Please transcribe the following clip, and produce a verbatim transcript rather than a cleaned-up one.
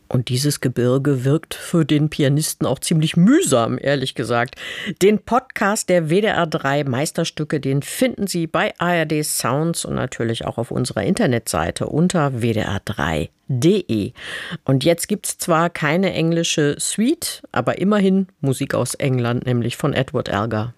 Und dieses Gebirge wirkt für den Pianisten auch ziemlich mühsam, ehrlich gesagt. Den Podcast der W D R drei Meisterstücke, den finden Sie bei A R D Sounds und natürlich auch auf unserer Internetseite unter w d r drei punkt d e. Und jetzt gibt's zwar keine englische Suite, aber immerhin Musik aus England, nämlich von Edward Elgar.